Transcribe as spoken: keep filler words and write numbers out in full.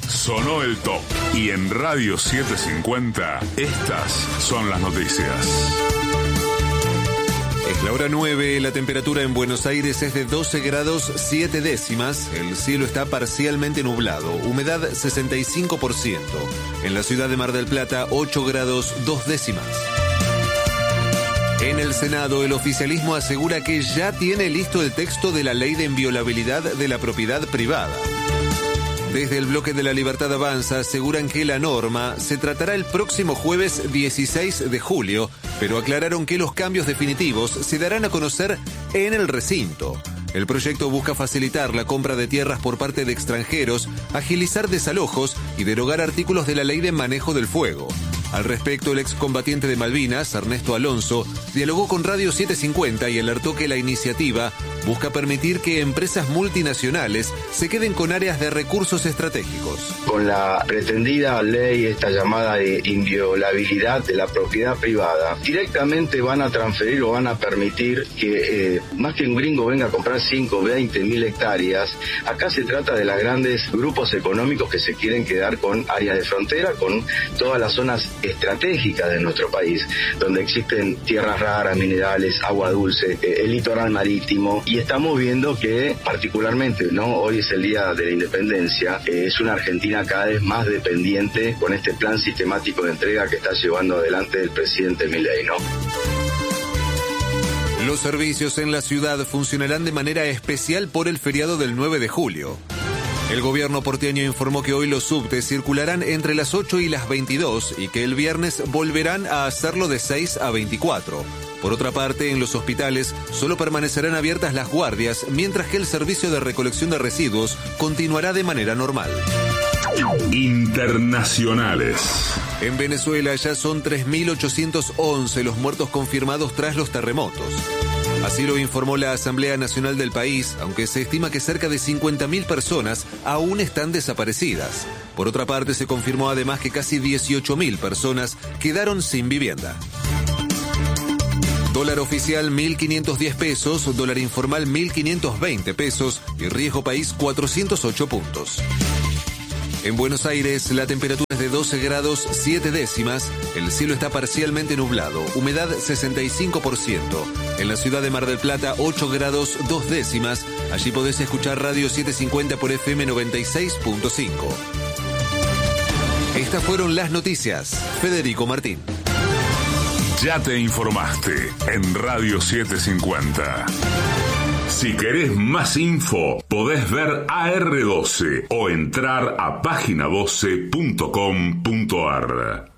Sonó el top. Y en Radio setecientos cincuenta, estas son las noticias. Es la hora nueve, la temperatura en Buenos Aires es de doce grados siete décimas, el cielo está parcialmente nublado, humedad sesenta y cinco por ciento. En la ciudad de Mar del Plata, ocho grados dos décimas. En el Senado, el oficialismo asegura que ya tiene listo el texto de la ley de inviolabilidad de la propiedad privada. Desde el bloque de La Libertad Avanza aseguran que la norma se tratará el próximo jueves dieciséis de julio, pero aclararon que los cambios definitivos se darán a conocer en el recinto. El proyecto busca facilitar la compra de tierras por parte de extranjeros, agilizar desalojos y derogar artículos de la Ley de Manejo del Fuego. Al respecto, el excombatiente de Malvinas, Ernesto Alonso, dialogó con Radio setecientos cincuenta y alertó que la iniciativa busca permitir que empresas multinacionales se queden con áreas de recursos estratégicos. Con la pretendida ley, esta llamada de inviolabilidad de la propiedad privada, directamente van a transferir o van a permitir que, eh, más que un gringo venga a comprar cinco, veinte mil hectáreas, acá se trata de los grandes grupos económicos que se quieren quedar con áreas de frontera, con todas las zonas estratégicas de nuestro país, donde existen tierras raras, minerales, agua dulce, eh, el litoral marítimo, y estamos viendo que particularmente, ¿no? Hoy es el día de la independencia, eh, es una Argentina cada vez más dependiente con este plan sistemático de entrega que está llevando adelante el presidente Milei, ¿no? Los servicios en la ciudad funcionarán de manera especial por el feriado del nueve de julio. El gobierno porteño informó que hoy los subtes circularán entre las ocho y las veintidós y que el viernes volverán a hacerlo de seis a veinticuatro. Por otra parte, en los hospitales solo permanecerán abiertas las guardias, mientras que el servicio de recolección de residuos continuará de manera normal. Internacionales. En Venezuela ya son tres mil ochocientos once los muertos confirmados tras los terremotos. Así lo informó la Asamblea Nacional del país, aunque se estima que cerca de cincuenta mil personas aún están desaparecidas. Por otra parte, se confirmó además que casi dieciocho mil personas quedaron sin vivienda. Dólar oficial mil quinientos diez pesos, dólar informal mil quinientos veinte pesos y riesgo país cuatrocientos ocho puntos. En Buenos Aires, la temperatura es de doce grados siete décimas, el cielo está parcialmente nublado, humedad sesenta y cinco por ciento. En la ciudad de Mar del Plata, ocho grados dos décimas, allí podés escuchar Radio setecientos cincuenta por F M noventa y seis punto cinco. Estas fueron las noticias. Federico Martín. Ya te informaste en Radio setecientos cincuenta. Si querés más info, podés ver A R doce o entrar a página doce punto com punto ar.